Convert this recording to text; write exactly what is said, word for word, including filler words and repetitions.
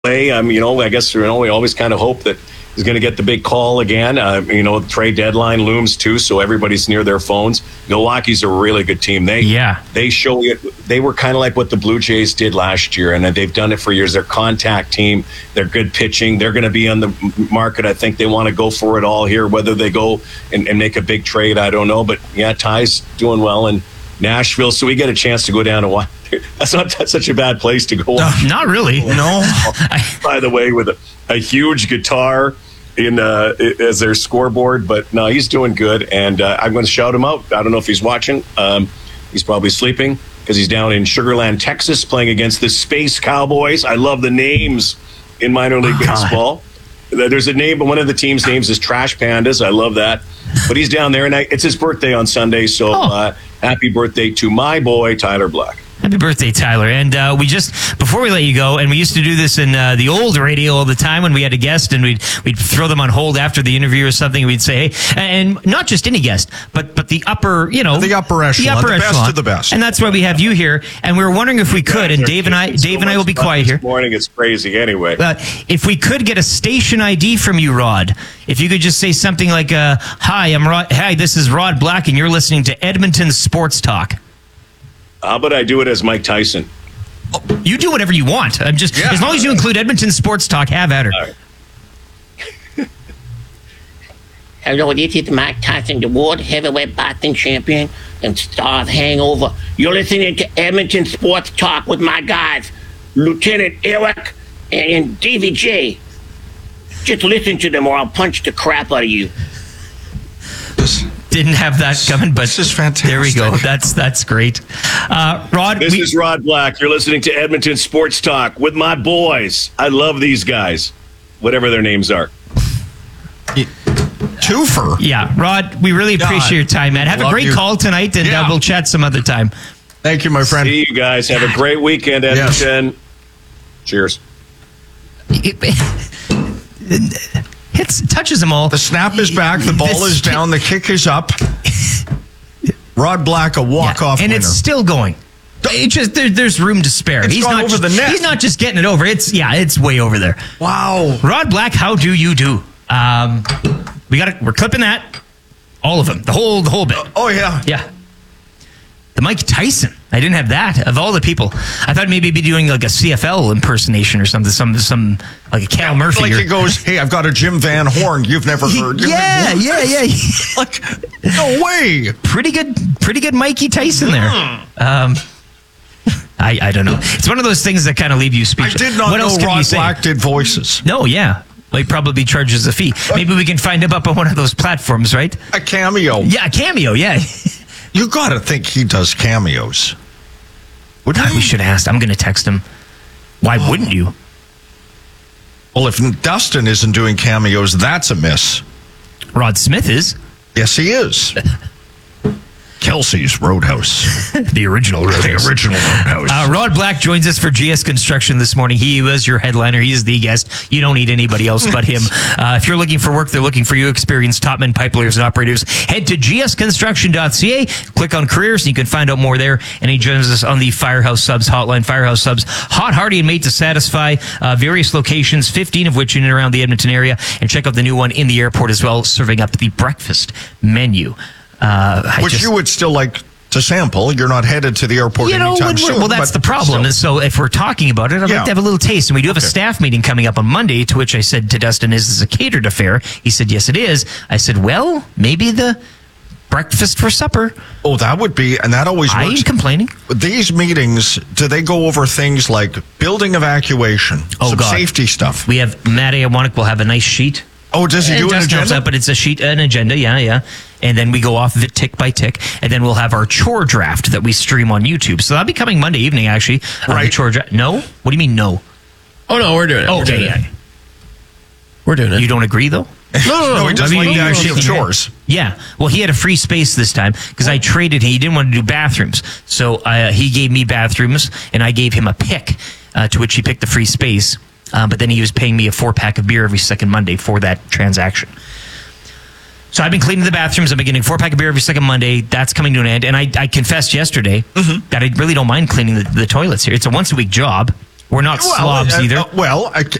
way. Um, you know, I guess you know we always kind of hope that he's going to get the big call again. Uh, you know, trade deadline looms too, so everybody's near their phones. Milwaukee's a really good team. They yeah. they show it. They were kind of like what the Blue Jays did last year, and they've done it for years. They're contact team. They're good pitching. They're going to be on the market. I think they want to go for it all here. Whether they go and, and make a big trade, I don't know. But yeah, Ty's doing well in Nashville, so we get a chance to go down and watch. That's not that's such a bad place to go. Uh, not really. No. By the way, with a, a huge guitar in uh, as their scoreboard, but no, he's doing good, and uh, I'm going to shout him out. I don't know if he's watching. Um, he's probably sleeping because he's down in Sugar Land, Texas, playing against the Space Cowboys. I love the names in minor league oh, baseball. God. There's a name, but one of the team's names is Trash Pandas. I love that. But he's down there, and I, it's his birthday on Sunday, so oh. uh, happy birthday to my boy, Tyler Black. Happy birthday, Tyler. And uh, we just, before we let you go, and we used to do this in uh, the old radio all the time when we had a guest and we'd we'd throw them on hold after the interview or something. We'd say, hey, and not just any guest, but but the upper, you know. The upper echelon. The upper the echelon. best of the best. And that's why we have you here. And we were wondering if we could, and Dave and I, Dave so and I will be quiet here. This morning it's crazy anyway. Uh, if we could get a station I D from you, Rod, if you could just say something like, uh, hi, I'm Rod, hi, this is Rod Black, and you're listening to Edmonton Sports Talk. How about I do it as Mike Tyson? Oh, you do whatever you want. I'm just yeah. As long as you include Edmonton Sports Talk, have at her. Right. Hello, this is Mike Tyson, the world heavyweight boxing champion and star of Hangover. You're listening to Edmonton Sports Talk with my guys, Lieutenant Eric and Davey J. Just listen to them or I'll punch the crap out of you. Didn't have that coming, but this is fantastic. There we go. That's that's great. Uh, Rod, this we, is Rod Black. You're listening to Edmonton Sports Talk with my boys. I love these guys, whatever their names are. Twofer. Yeah, Rod, we really appreciate God. your time, man. Have a great you. call tonight, and yeah. uh, we'll chat some other time. Thank you, my friend. See you guys. Have a great weekend, Edmonton. Yes. Cheers. Hits, touches them all. The snap is back. The ball this, is down. The kick is up. Rod Black, a walk-off yeah, and winner. it's still going. It just there, there's room to spare. It's he's gone not over just, the net. He's not just getting it over. It's yeah, it's way over there. Wow. Rod Black, how do you do? Um, we got it. We're clipping that. All of them. The whole the whole bit. Oh yeah. Yeah. The Mike Tyson. I didn't have that. Of all the people, I thought maybe he'd be doing like a C F L impersonation or something. Some some like a Cal Murphy. Like or, he goes, "Hey, I've got a Jim Van Horn you've never heard." Yeah, You've yeah, yeah, yeah. Like, no way. Pretty good, pretty good Mikey Tyson there. Um, I I don't know. It's one of those things that kind of leave you speechless. I did not what know else Rod say? Black did voices. No, yeah. Well, he probably charges a fee. Maybe we can find him up on one of those platforms, right? A cameo. Yeah, a cameo, yeah. You got to think he does cameos. God, we should ask. I'm going to text him. Why oh. wouldn't you? Well, if Dustin isn't doing cameos, that's a miss. Rod Smith is. Yes, he is. Kelsey's Roadhouse. The original Roadhouse. The original Roadhouse. Uh, Rod Black joins us for G S Construction this morning. He was your headliner. He's the guest. You don't need anybody else but him. Uh, if you're looking for work, they're looking for you. Experienced top men, pipe layers, and operators. Head to g s construction dot c a. Click on careers, and you can find out more there. And he joins us on the Firehouse Subs hotline. Firehouse Subs, hot, hearty, and made to satisfy. Uh, various locations, fifteen of which in and around the Edmonton area. And check out the new one in the airport as well, serving up the breakfast menu. Uh, Which just, you would still like to sample. You're not headed to the airport you know, anytime soon. Well, that's the problem. And so if we're talking about it, I'd yeah. like to have a little taste. And we do have okay. a staff meeting coming up on Monday, to which I said to Dustin, is this a catered affair? He said, yes, it is. I said, well, maybe the breakfast for supper. Oh, that would be, and that always I works. ain't complaining. These meetings, do they go over things like building evacuation, oh, some God. safety stuff? We have, Matt Iwanek will have a nice sheet. Oh, does he and do an agenda? Up, but it's a sheet, an agenda, yeah, yeah. And then we go off of it tick by tick, and then we'll have our chore draft that we stream on YouTube. So that'll be coming Monday evening, actually. Right. Uh, chore draft. No? What do you mean, no? Oh, no, we're doing it. Oh, we're doing okay, it. We're doing it. You don't agree, though? No, no, no. He doesn't I mean, like you the chores. Yeah. Well, he had a free space this time because I traded. He didn't want to do bathrooms. So uh, he gave me bathrooms, and I gave him a pick, uh, to which he picked the free space. Um, but then he was paying me a four-pack of beer every second Monday for that transaction. So I've been cleaning the bathrooms. I've been getting a four-pack of beer every second Monday. That's coming to an end. And I, I confessed yesterday mm-hmm. that I really don't mind cleaning the, the toilets here. It's a once-a-week job. We're not Well, slobs uh, either. uh, well, I,